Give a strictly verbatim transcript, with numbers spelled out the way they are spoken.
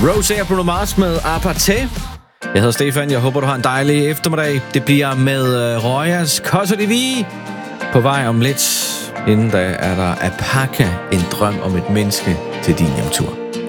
Rosé og Bruno Mars med Aparté. Jeg hedder Stefan, jeg håber du har en dejlig eftermiddag. Det bliver med uh, Royas Cosa di Vi på vej om lidt. Inden da er der Apaka, en drøm om et menneske til din hjemtur.